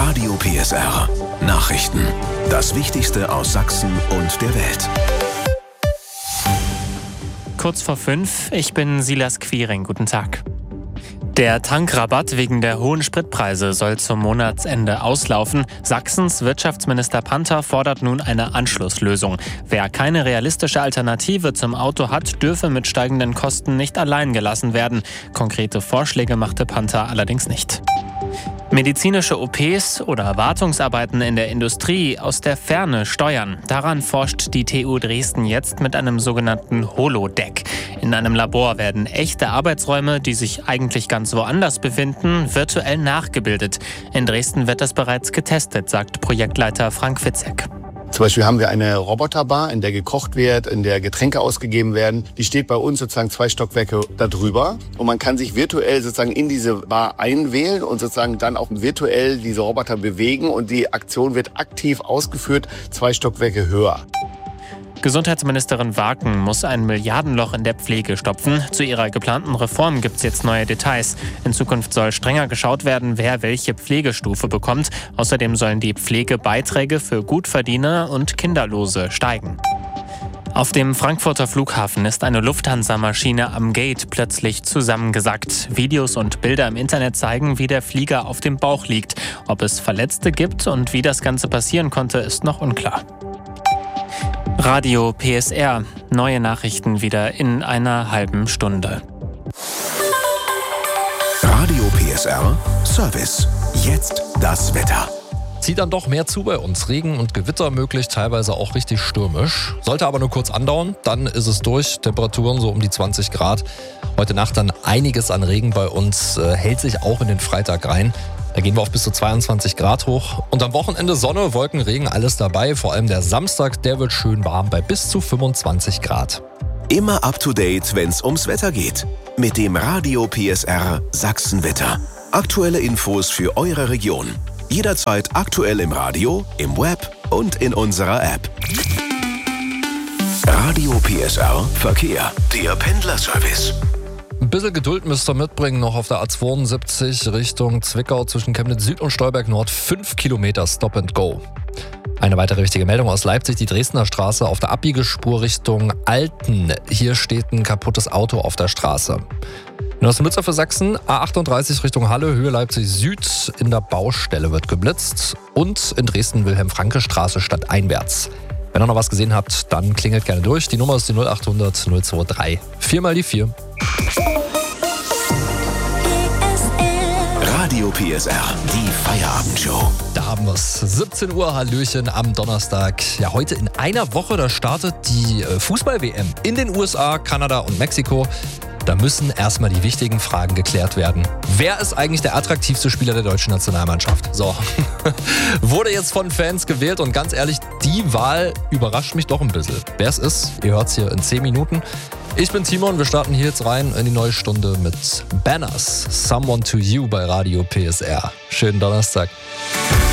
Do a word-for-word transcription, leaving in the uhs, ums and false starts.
Radio P S R. Nachrichten. Das Wichtigste aus Sachsen und der Welt. Kurz vor fünf, ich bin Silas Quiring. Guten Tag. Der Tankrabatt wegen der hohen Spritpreise soll zum Monatsende auslaufen. Sachsens Wirtschaftsminister Panther fordert nun eine Anschlusslösung. Wer keine realistische Alternative zum Auto hat, dürfe mit steigenden Kosten nicht allein gelassen werden. Konkrete Vorschläge machte Panther allerdings nicht. Medizinische O Ps oder Wartungsarbeiten in der Industrie aus der Ferne steuern. Daran forscht die T U Dresden jetzt mit einem sogenannten Holodeck. In einem Labor werden echte Arbeitsräume, die sich eigentlich ganz woanders befinden, virtuell nachgebildet. In Dresden wird das bereits getestet, sagt Projektleiter Frank Fitzek. Zum Beispiel haben wir eine Roboterbar, in der gekocht wird, in der Getränke ausgegeben werden. Die steht bei uns sozusagen zwei Stockwerke darüber. Und man kann sich virtuell sozusagen in diese Bar einwählen und sozusagen dann auch virtuell diese Roboter bewegen. Und die Aktion wird aktiv ausgeführt, zwei Stockwerke höher. Gesundheitsministerin Waken muss ein Milliardenloch in der Pflege stopfen. Zu ihrer geplanten Reform gibt es jetzt neue Details. In Zukunft soll strenger geschaut werden, wer welche Pflegestufe bekommt. Außerdem sollen die Pflegebeiträge für Gutverdiener und Kinderlose steigen. Auf dem Frankfurter Flughafen ist eine Lufthansa-Maschine am Gate plötzlich zusammengesackt. Videos und Bilder im Internet zeigen, wie der Flieger auf dem Bauch liegt. Ob es Verletzte gibt und wie das Ganze passieren konnte, ist noch unklar. Radio P S R. Neue Nachrichten wieder in einer halben Stunde. Radio P S R Service. Jetzt das Wetter. Zieht dann doch mehr zu bei uns. Regen und Gewitter möglich, teilweise auch richtig stürmisch. Sollte aber nur kurz andauern, dann ist es durch. Temperaturen so um die zwanzig Grad. Heute Nacht dann einiges an Regen bei uns, äh, hält sich auch in den Freitag rein. Da gehen wir auf bis zu zweiundzwanzig Grad hoch. Und am Wochenende Sonne, Wolken, Regen, alles dabei. Vor allem der Samstag, der wird schön warm bei bis zu fünfundzwanzig Grad. Immer up to date, wenn's ums Wetter geht. Mit dem Radio P S R Sachsenwetter. Aktuelle Infos für eure Region. Jederzeit aktuell im Radio, im Web und in unserer App. Radio P S R Verkehr. Der Pendlerservice. Ein bisschen Geduld müsst ihr mitbringen, noch auf der A zweiundsiebzig Richtung Zwickau zwischen Chemnitz Süd und Stolberg Nord. Fünf Kilometer Stop and Go. Eine weitere wichtige Meldung aus Leipzig, die Dresdner Straße auf der Abbiegespur Richtung Alten. Hier steht ein kaputtes Auto auf der Straße. In Osnabrück für Sachsen, A achtunddreißig Richtung Halle, Höhe Leipzig Süd. In der Baustelle wird geblitzt. Und in Dresden Wilhelm-Franke-Straße stadteinwärts. Wenn ihr noch was gesehen habt, dann klingelt gerne durch. Die Nummer ist die null achthundert null drei. Viermal die vier. Radio P S R, die Feierabendshow. Da haben wir es. siebzehn Uhr, Hallöchen am Donnerstag. Ja, heute in einer Woche, da startet die Fußball-W M in den U S A, Kanada und Mexiko. Da müssen erstmal die wichtigen Fragen geklärt werden. Wer ist eigentlich der attraktivste Spieler der deutschen Nationalmannschaft? So, wurde jetzt von Fans gewählt und ganz ehrlich, die Wahl überrascht mich doch ein bisschen. Wer es ist, ihr hört es hier in zehn Minuten. Ich bin Timon, wir starten hier jetzt rein in die neue Stunde mit Banners, Someone to You bei Radio P S R. Schönen Donnerstag.